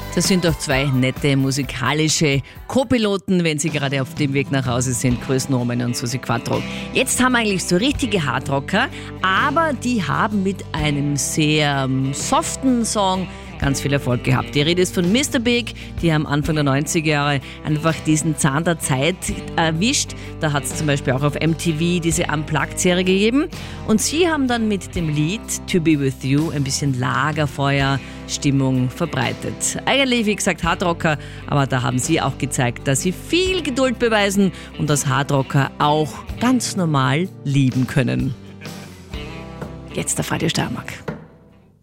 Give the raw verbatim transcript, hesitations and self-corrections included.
Das sind doch zwei nette musikalische Co-Piloten, wenn sie gerade auf dem Weg nach Hause sind, Chris Norman und Susi Quattro. Jetzt haben wir eigentlich so richtige Hardrocker, aber die haben mit einem sehr ähm, soften Song ganz viel Erfolg gehabt. Die Rede ist von Mister Big, die haben Anfang der neunziger Jahre einfach diesen Zahn der Zeit erwischt. Da hat es zum Beispiel auch auf M T V diese Unplugged-Serie gegeben. Und sie haben dann mit dem Lied To Be With You ein bisschen Lagerfeuer-Stimmung verbreitet. Eigentlich, wie gesagt, Hardrocker, aber da haben sie auch gezeigt, dass sie viel Geduld beweisen und dass Hardrocker auch ganz normal lieben können. Jetzt auf Radio Steiermark.